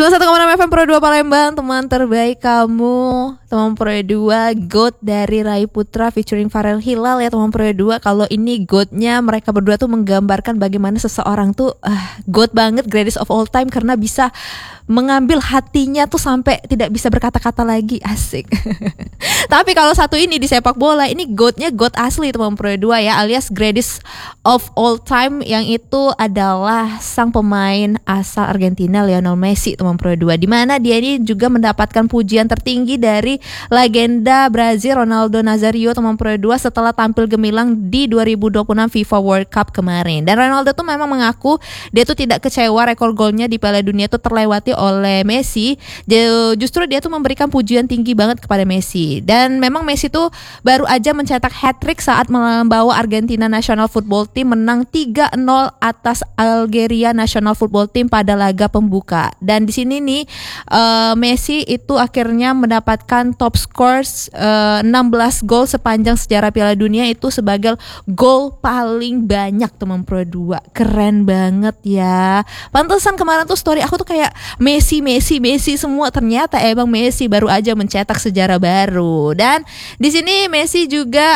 91,6 FM Pro 2 Palembang, teman terbaik kamu. Teman Pro 2, GOAT dari Rai Putra featuring Farel Hilal ya teman Pro 2. Kalau ini GOAT-nya mereka berdua tuh menggambarkan bagaimana seseorang tuh GOAT banget, greatest of all time, karena bisa mengambil hatinya tuh sampai tidak bisa berkata-kata lagi. Asik. Tapi kalau satu ini di sepak bola, ini GOAT-nya GOAT asli teman Pro 2 ya, alias greatest of all time, yang itu adalah sang pemain asal Argentina Lionel Messi teman Pro 2, di mana dia ini juga mendapatkan pujian tertinggi dari legenda Brazil Ronaldo Nazario teman Pro 2 setelah tampil gemilang di 2026 FIFA World Cup kemarin. Dan Ronaldo tuh memang mengaku dia tuh tidak kecewa rekor golnya di Piala Dunia tuh terlewati oleh Messi. Justru dia tuh memberikan pujian tinggi banget kepada Messi. Dan memang Messi tuh baru aja mencetak hat-trick saat membawa Argentina National Football Team menang 3-0 atas Algeria National Football Team pada laga pembuka. Dan di sini nih Messi itu akhirnya mendapatkan top scores 16 gol sepanjang sejarah Piala Dunia, itu sebagai gol paling banyak teman Pro 2. Keren banget ya. Pantesan kemarin tuh story aku tuh kayak Messi semua, ternyata emang Messi baru aja mencetak sejarah baru. Dan di sini Messi juga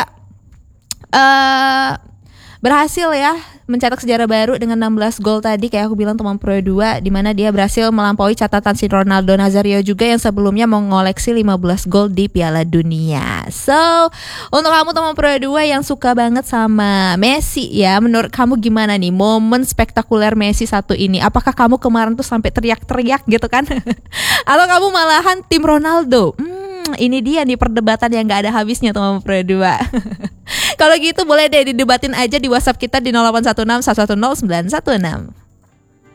berhasil ya mencetak sejarah baru dengan 16 gol tadi, kayak aku bilang teman Pro 2, di mana dia berhasil melampaui catatan si Ronaldo Nazario juga yang sebelumnya mengoleksi 15 gol di Piala Dunia. So, untuk kamu teman Pro 2 yang suka banget sama Messi ya, menurut kamu gimana nih momen spektakuler Messi satu ini? Apakah kamu kemarin tuh sampai teriak-teriak gitu kan? Atau kamu malahan tim Ronaldo? Ini dia nih perdebatan yang gak ada habisnya teman Pro 2. Kalau gitu boleh deh didebatin aja di WhatsApp kita di 0816 110 916.